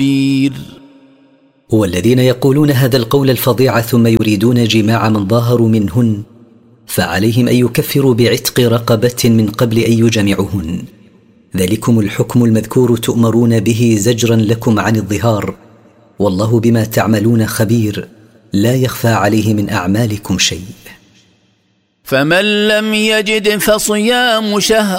والذين يقولون هذا القول الفظيع ثم يريدون جماع من ظاهروا منهن فعليهم أن يكفروا بعتق رقبة من قبل أن يجمعوهن. ذلكم الحكم المذكور تؤمرون به زجرا لكم عن الظهار، والله بما تعملون خبير، لا يخفى عليه من أعمالكم شيء. فمن لم يجد فصيام شهر